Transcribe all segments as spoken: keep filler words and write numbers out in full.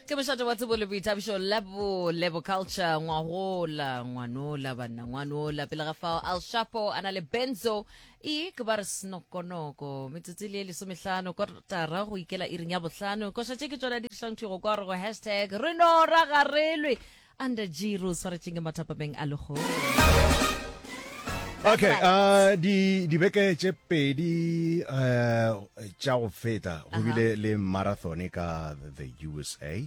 Ke moshato wa tsebo le boithabišo labo lebo culture ngwahola ngwanola bana ngwanola pele ga fao Al Shapo ana le Benzo e ke ba re snokonoko metsotsi le lesomehlano kotara go ikela iring ya bohlano ko shatse ke tsona di tlang go kwa go hashtag re no ra garelwe under Giro swaretseng mathapa beng a lego. Okay, uh di di beke tse pedi uh tsa go feta go bile le marathon ka the U S A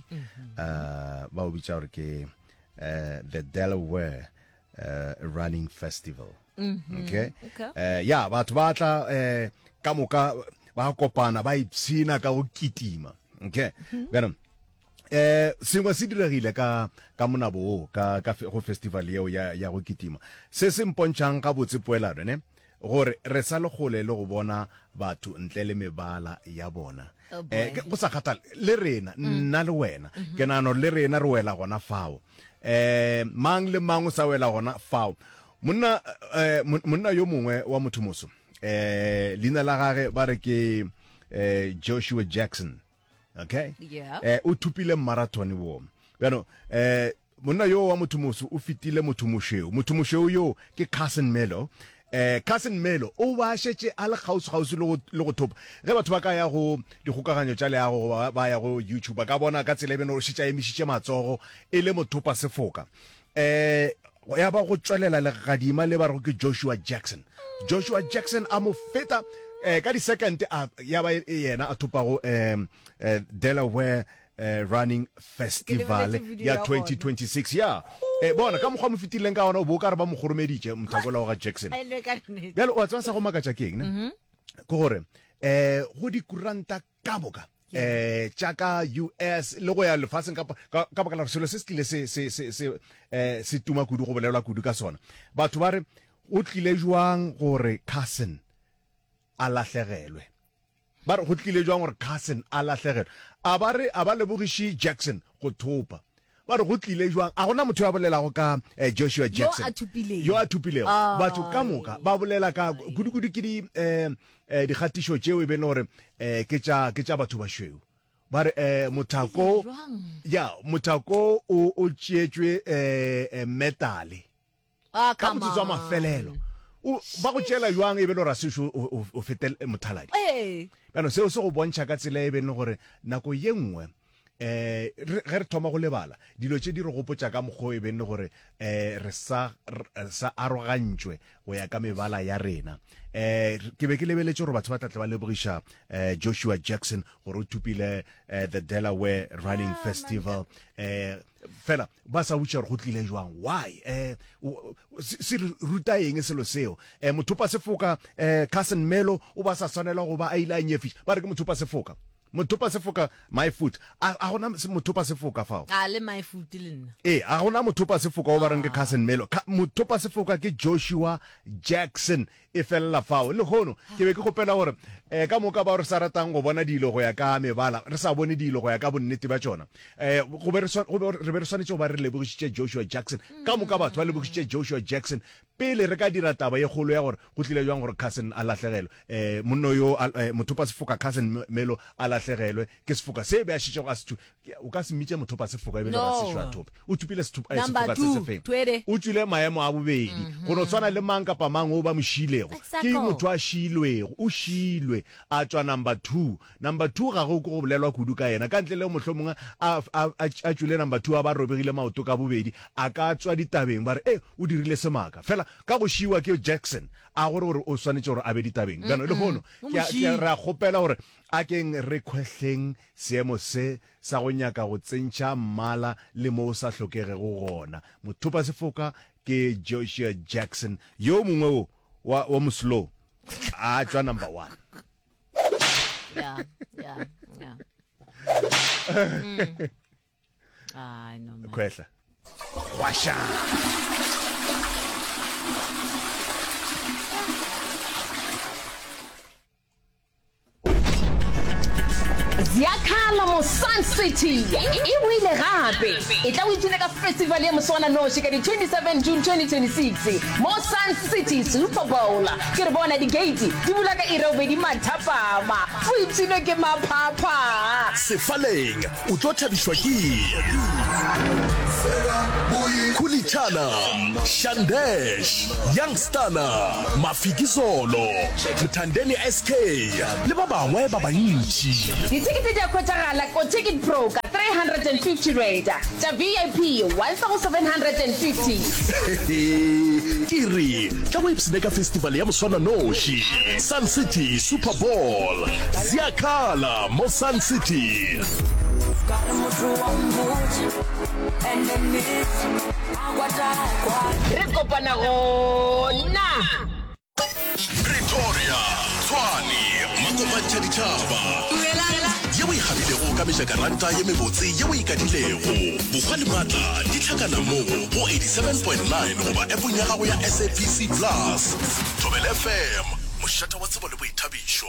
uh ba o bitsa re ke uh the Delaware uh running festival. Okay. Uh ya batho ba tla eh ka moka ba kopana ba ipsina ka go kitima. Okay. Bona eh sengwe se diregile ka ka monabo ka ka go festival yeo ya ya go kitima se se mpontshang ka botse poelano ne gore re sa le gole le go bona batho ntle le mebala ya bona eh go sa kgathala le rena nna le wena ke nano le rena re wela gona fao eh mang le mang o sa wela gona fao monna eh monna yo mongwe wa mothumoso eh lina la gage ba re ke eh Joshua Jackson. Okay. Yeah. Eh o thupile marathon wo. Bano eh monna yo wa mothumoso o fitile mothumosheo. Mothumosheo yo ke Carson Melo. Eh Carson Melo o wa shetse a le gausi gausi le go thopa. Ge batho ba ka ya go dikgokaganyo tsa le ya go ba ya go YouTube ka bona ka tsele beno o shitsa emishitse matsogo e le mothopa sefoka. Eh ya ba go tswelela le gadima le ba go ke Joshua Jackson. Joshua Jackson a mo feta eh ka di second ya ba yena a thopa go um Delaware uh, running festival ya twenty twenty-six ya eh bona ka mogwa mo fitileng ka ona o bo ka re ba mo goromeditse mthakola wa Jackson bjalo o tswa sa go makatsa keng ne go gore eh go di kuranta ka boka eh chaka U S le go ya lefatsheng ka ka baka la selo se skile se se se eh se tuma kudu go bolelwa kudu ka sona batho ba re o tlile jwang gore Carson a lahlegelwe ba re go tlile jwang gore Carson a lahlegelwe a ba re a ba lebogishi Jackson go thopa ba re go tlile jwang a gona motho ya bolela go ka Joshua Jackson yo a thupilego batho ka moka ba bolela ka gudugudu ke di eh di gatisho tseo e bene gore eh ke tsa ke tsa batho ba shweu ba re eh mothako ya mothako o o tšetšwe eh metale ah ka motho wa mafelelo o ba go tšela jwang e be lo ra sesho o fetel mothaladi eh bana se o se go bontsha ka tsela e be ne gore nako ye nngwe eh re re thoma go lebala dilo tše di re gopotsa ka mogho e be ne gore eh re sa sa arogantšwe go ya ka mebala ya rena eh ke be ke lebeletse gore batho ba tla ba lebogisha eh Joshua Jackson gore o thupile the Delaware running festival eh fela ba sa butša go tlile jwang why eh se ruta eng selo seo eh mothopa sefoka eh Carson Melo o ba sa tshwanela go ba a ile a nyefiša ba re ke mothopa sefoka mothopa sefoka my foot a gona mothopa sefoka fao a le my foot le nna eh a gona mothopa sefoka o ba reng ke Carson Melo mothopa sefoka ke Joshua Jackson e fella fao le gono ke be ke gopela gore eh ka moka ba re sa ratang go bona dilo go ya ka mebala re sa bone dilo go ya ka bonnete ba tsona eh go be re be re swanetse go ba re lebogisitse Joshua Jackson ka moka batho ba lebogisitse Joshua Jackson pele re ka dira taba ye golo ya gore go tlile jwang gore Carson a lahlegelo eh monno yo mothopa sefoka Carson Melo a lahlegelwe ke sefoka se be a shitse go a se o ka se mitse mothopa sefoka e be ba se shwa top o tupile sefoka se se feng o tswile maemo a bobedi go no tswana le mang ka pa mang o ba moshilego ke motho a shilwego o shilwe a tswa number two number two ga go go bolelwa kudu ka yena ka ntle le mohlomongwe a a tswile number two a ba robegile maoto ka bobedi a ka tswa ditabeng ba re eh o dirile semaka fela ka go shiwa ke Jackson a gore gore o swanetse gore a be ditabeng bana le gono ke ra gopela gore a keng re khwehleng seemo se sa go nyaka go tsentšha mmala le mo sa hlokege go gona mothopa sefoka ke Joshua Jackson yo mongwe wa wa muslo a tswa number one yeah yeah yeah mm. I know man khwehla washa Ziyakhala mo Sun City. Iwile gape. E tla o itsene ka festival ya Moswana Noshi ka di twenty-seven June twenty twenty-six. Mo Sun City Super Bowl. Ke re bona di gate di bula ka irobe di mathapama. O itsene ke maphapha. Sefaleng o tlo thabishwa ke Kulichana, Shandesh, Youngstana, Mafikizolo, Mtandeni S K, le ba bangwe ba bantši. Ditikete di a khwetagala ko Ticket Pro ka three hundred fifty rand, tsa V I P one thousand seven hundred fifty. Kiri, tla go ipsene ka festival ya Moswana Noshi, Sun City Super Bowl, Ziyakhala mo Sun City. Re kopana gona. Pretoria, Tshwane, Makopantsha ditšhaba. Yeo e gabilego ka mejakaranta ye mebotse yeo e kadilego. Bogwa le maatla di tlhakana mo go eighty-seven point nine goba appong ya gago ya S A B C Plus. Thobela F M, mošata wa tsebo le boithabišo.